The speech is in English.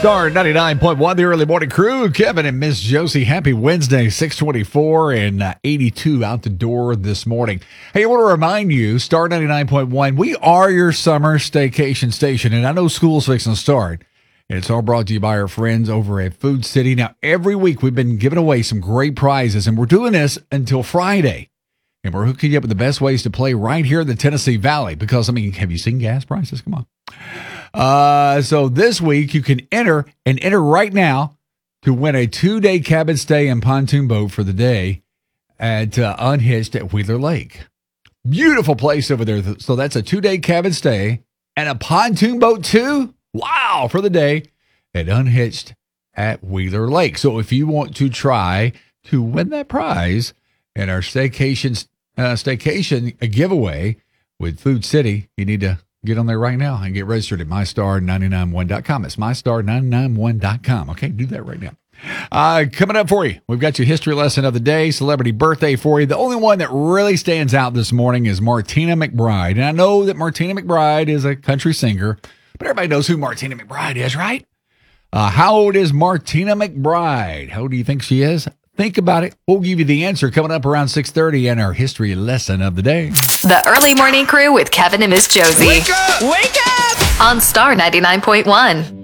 Star 99.1, the early morning crew. Kevin and Miss Josie, happy Wednesday, 624 and 82 out the door this morning. Hey, I want to remind you, Star 99.1, we are your summer staycation station. And I know school's fixing to start. And it's all brought to you by our friends over at Food City. Now, every week we've been giving away some great prizes, and we're doing this until Friday. And we're hooking you up with the best ways to play right here in the Tennessee Valley. Because, I mean, have you seen gas prices? Come on. So this week you can enter right now to win a 2-day cabin stay and pontoon boat for the day at Unhitched at Wheeler Lake. Beautiful place over there. So that's a 2-day cabin stay and a pontoon boat too. Wow, for the day at Unhitched at Wheeler Lake. So if you want to try to win that prize in our staycation giveaway with Food City, you need to get on there right now and get registered at mystar991.com. It's mystar991.com. Okay, do that right now. Coming up for you, we've got your history lesson of the day, celebrity birthday for you. The only one that really stands out this morning is Martina McBride. And I know that Martina McBride is a country singer, but everybody knows who Martina McBride is, right? How old is Martina McBride? How old do you think she is? Think about it. We'll give you the answer coming up around 6:30 in our history lesson of the day. The early morning crew with Kevin and Miss Josie. Wake up! Wake up! On Star 99.1.